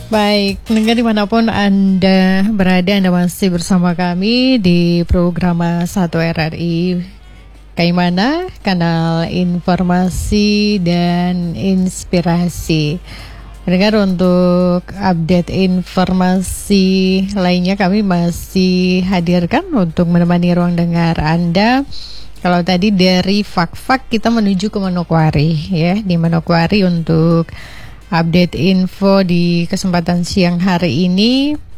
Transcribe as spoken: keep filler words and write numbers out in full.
Baik, pendengar dimanapun Anda berada, Anda masih bersama kami di program satu R R I Kaimana, kanal informasi dan inspirasi. Pendengar, untuk update informasi lainnya kami masih hadirkan untuk menemani ruang dengar Anda. Kalau tadi dari Fak-Fak kita menuju ke Manokwari ya, di Manokwari untuk update info di kesempatan siang hari ini.